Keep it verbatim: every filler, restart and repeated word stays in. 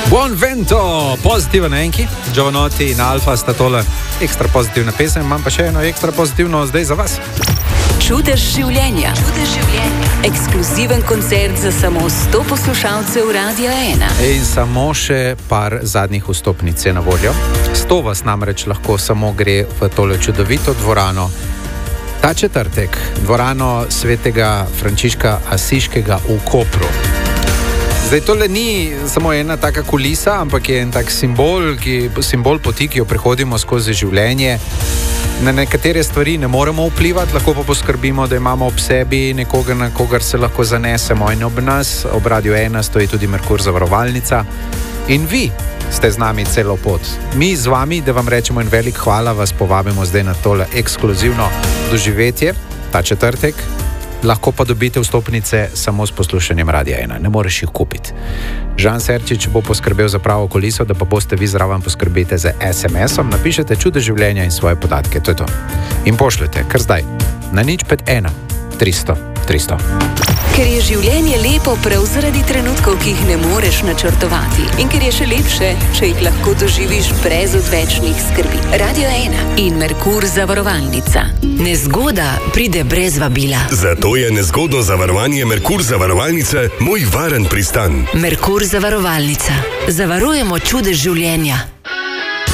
Buon vento, pozitiven enki, Giovanotti in Alfa sta tole ekstra pozitivna pesem, imam pa še eno ekstra pozitivno zdaj za vas. Čudež življenja. Čudež življenja. Ekskluziven koncert za samo sto poslušalcev Radia ena. In samo še par zadnjih vstopnic je na voljo. sto vas namreč lahko samo gre v tole čudovito dvorano. Ta četrtek, dvorano svetega Frančiška Asiškega v Kopru. Zdaj, tole ni samo ena taka kulisa, ampak je en tak simbol, ki, simbol poti, ki jo prehodimo skozi življenje. Na nekatere stvari ne moremo vplivati, lahko pa poskrbimo, da imamo ob sebi nekoga, na kogar se lahko zanesemo. In ob nas, ob Radiu ena, stoji tudi Merkur zavarovalnica. In vi ste z nami celo pot. Mi z vami, da vam rečemo en velik hvala, vas povabimo zdaj na tole ekskluzivno doživetje, ta četrtek. Lahko pa dobite vstopnice samo s poslušanjem Radia ena, ne moreš jih kupiti. Žan Serčič bo poskrbel za pravo kuliso, da pa boste vi zraven poskrbite z es em esom, napišete Čudež življenja in svoje podatke, to je to. In pošljete, kar zdaj, na nič pet ena tristo tristo. Ker je življenje lepo prav zaradi trenutkov, ki jih ne moreš načrtovati. In ker je še lepše, če jih lahko doživiš brez odvečnih skrbi. Radio ena in Merkur zavarovalnica. Nezgoda pride brez vabila. Zato je nezgodno zavarovanje Merkur zavarovalnice moj varen pristan. Merkur zavarovalnica. Zavarujemo čudež življenja.